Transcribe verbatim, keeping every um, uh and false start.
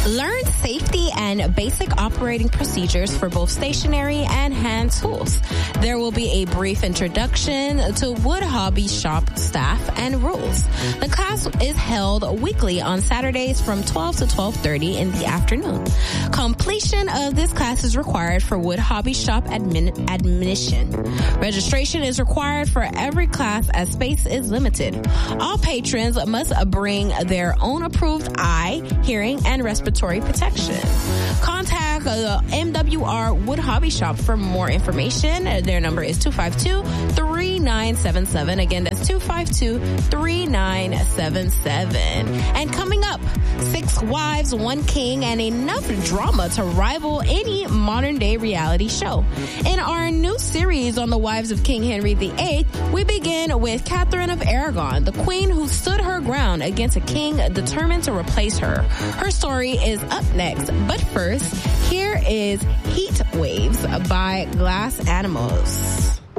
Learn safety and basic operating procedures for both stationary and hand tools. There will be a brief introduction to Wood Hobby Shop staff and rules. The class is held weekly on Saturdays from twelve to twelve thirty in the afternoon. Completion of this class is required for Wood Hobby Shop admin- admission. Registration is required for every class as space is limited. All patrons must bring their own approved eye, hearing, and respiratory protection. Contact the M W R Wood Hobby Shop for more information. Their number is two five two, three nine seven seven. Again, that's two five two, three nine seven seven. And coming up, Six Wives, One King, and enough drama to rival any modern-day reality show. In our new series on the wives of King Henry the eighth, we begin with Catherine of Aragon, the queen who stood her ground against a king determined to replace her. Her story is up next, but first, here is Heat Waves by Glass Animals.